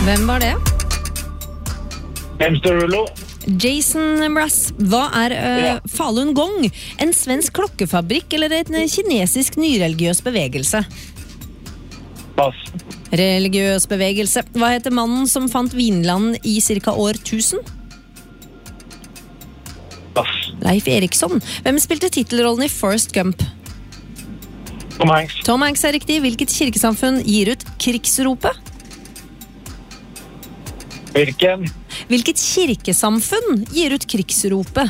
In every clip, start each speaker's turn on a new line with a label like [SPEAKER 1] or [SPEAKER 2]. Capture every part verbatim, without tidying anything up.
[SPEAKER 1] Hvem var det?
[SPEAKER 2] Hamster Rullo.
[SPEAKER 1] Jason Mraz. Hva er uh,
[SPEAKER 2] Ja.
[SPEAKER 1] Falun Gong? En svensk klokkefabrikk eller en kinesisk nyreligiøs bevegelse?
[SPEAKER 2] Pass.
[SPEAKER 1] Religiøs bevegelse. Hva heter mannen som fant Vinland i cirka år tusen?
[SPEAKER 2] Pass.
[SPEAKER 1] Leif Eriksson. Hvem spilte titelrollen i Forrest Gump?
[SPEAKER 2] Tom Hanks.
[SPEAKER 1] Tom Hanks er riktig. Hvilket kirkesamfunn gir ut krigsropet?
[SPEAKER 2] Birken.
[SPEAKER 1] Hvilket kirkesamfunn gir ut krigsropet?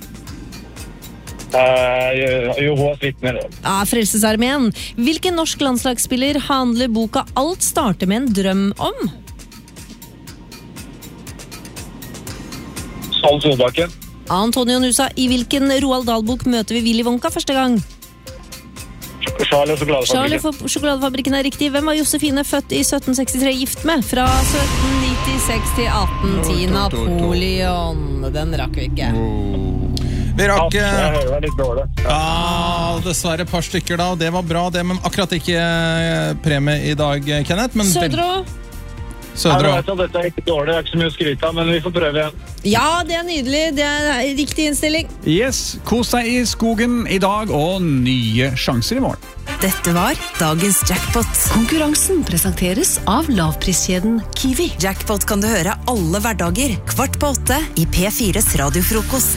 [SPEAKER 2] Uh, Jehovas vitner.
[SPEAKER 1] Ja, Frelsesarmeen. Hvilken norsk landslagsspiller handler boka Alt starter med en drøm om?
[SPEAKER 2] Sol Solbakken.
[SPEAKER 1] Antonio Nusa. I hvilken Roald Dahl-bok møter vi Willy Wonka første gang?
[SPEAKER 2] Charlie og
[SPEAKER 1] Charlie
[SPEAKER 2] sjokoladefabrikken.
[SPEAKER 1] for sjokoladefabrikken er riktig. Hvem var Josefine født i sytten sekstitre gift med? Fra sytten nittiseks til atten ti. Napoleon. Den rakk vi ikke.
[SPEAKER 3] Vi rakk
[SPEAKER 2] Ja, jeg hører deg litt dårlig.
[SPEAKER 3] ah, dessverre et par stykker da, og det var bra det, men akkurat ikke eh, premie i dag, Kenneth. Men
[SPEAKER 1] Sødrå.
[SPEAKER 2] Jeg
[SPEAKER 3] Sødre
[SPEAKER 2] vet at dette er ikke dårlig, det er ikke så mye å skryte av, men vi får prøve igjen.
[SPEAKER 1] Ja, det er nydelig. Det er riktig innstilling.
[SPEAKER 4] Yes, kos deg i skogen i dag, og nye sjanser i morgen.
[SPEAKER 5] Dette var dagens jackpot. Konkurransen presenteres av lavpriskjeden Kiwi. Jackpot kan du høre alle hverdager, kvart på åtte i P fires radiofrokost.